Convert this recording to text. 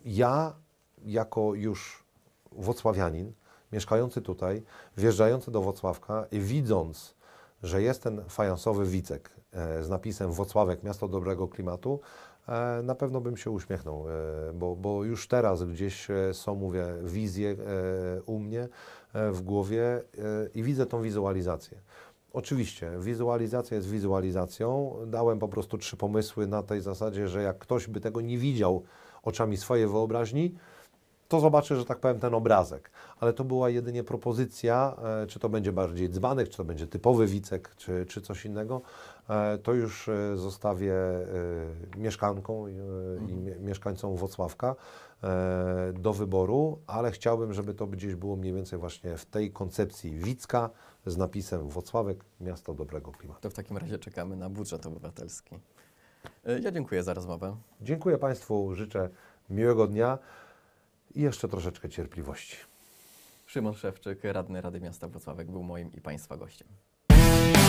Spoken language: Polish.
Ja, jako już włocławianin, mieszkający tutaj, wjeżdżający do Włocławka i widząc, że jest ten fajansowy wicek z napisem Włocławek, miasto dobrego klimatu, na pewno bym się uśmiechnął, bo już teraz gdzieś są, mówię, wizje u mnie w głowie i widzę tą wizualizację. Oczywiście, wizualizacja jest wizualizacją. Dałem po prostu 3 pomysły na tej zasadzie, że jak ktoś by tego nie widział oczami swojej wyobraźni, to zobaczy, że tak powiem, ten obrazek. Ale to była jedynie propozycja, czy to będzie bardziej dzbanek, czy to będzie typowy wicek, czy coś innego. To już zostawię mieszkankom i mieszkańcom Włocławka do wyboru, ale chciałbym, żeby to gdzieś było mniej więcej właśnie w tej koncepcji wicka z napisem Włocławek, miasto dobrego klimatu. To w takim razie czekamy na budżet obywatelski. Ja dziękuję za rozmowę. Dziękuję Państwu, życzę miłego dnia i jeszcze troszeczkę cierpliwości. Szymon Szewczyk, radny Rady Miasta Włocławek, był moim i Państwa gościem.